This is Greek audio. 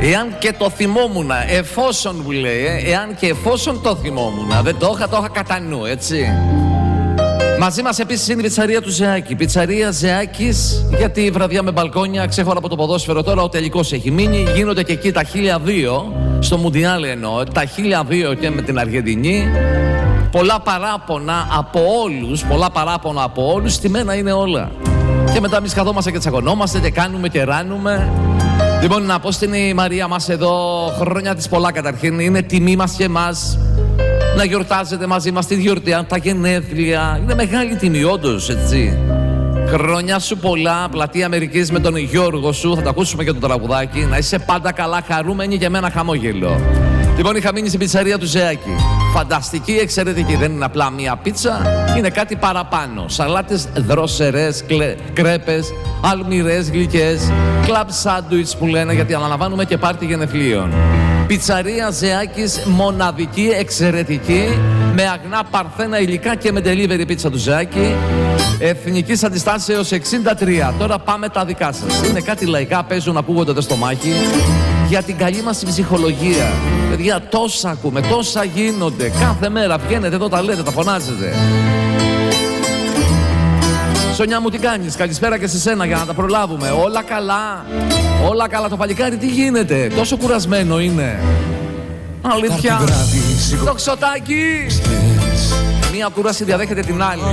Εάν και το θυμόμουν, εφόσον που λέει, εάν και εφόσον το θυμόμουν, δεν το είχα κατά νου, έτσι. Μαζί μας επίσης είναι η πιτσαρία του Ζεάκη. Πιτσαρία Ζεάκης, γιατί η βραδιά με μπαλκόνια, ξέχωρα από το ποδόσφαιρο τώρα, ο τελικός έχει μείνει. Γίνονται και εκεί τα 1002, στο Μουντιάλ εννοώ, τα 1002 και με την Αργεντινή. Πολλά παράπονα από όλους, στημένα είναι όλα. Και μετά εμείς καθόμαστε και τσακωνόμαστε και κάνουμε και ράνουμε. Λοιπόν, να πω στην Μαρία μας εδώ, χρόνια της πολλά καταρχήν, είναι τιμή μας και εμάς να γιορτάζετε μαζί μας τη γιορτή, τα γενέθλια. Είναι μεγάλη τιμή, όντως, έτσι. Χρόνια σου πολλά, πλατεία Αμερικής με τον Γιώργο σου, θα τα ακούσουμε και το τραγουδάκι. Να είσαι πάντα καλά, χαρούμενη και με ένα χαμόγελο. Λοιπόν, είχα μείνει στην πιτσαρία του Ζεάκη. Φανταστική, εξαιρετική. Δεν είναι απλά μία πίτσα, είναι κάτι παραπάνω. Σαλάτες δροσερές, κρέπες, αλμυρές, γλυκές, κλαμπ σάντουιτς που λένε, γιατί αναλαμβάνουμε και πάρτι γενεθλίων. Πιτσαρία Ζεάκης, μοναδική, εξαιρετική, με αγνά παρθένα υλικά και με delivery πίτσα του Ζεάκη. Εθνικής αντιστάσεως 63. Τώρα πάμε τα δικά σας. Είναι κάτι λαϊκά, παίζουν, ακούγονται το στομάχι. Για την καλή μας ψυχολογία. Παιδιά, τόσα ακούμε, τόσα γίνονται. Κάθε μέρα βγαίνετε εδώ, τα λέτε, τα φωνάζετε. Σονιά μου, τι κάνεις? Καλησπέρα και σε σένα για να τα προλάβουμε. Όλα καλά. Όλα καλά. Το παλικάρι τι γίνεται? Τόσο κουρασμένο είναι. Αλήθεια. Το ξωτάκι. Μία κούραση διαδέχεται την άλλη.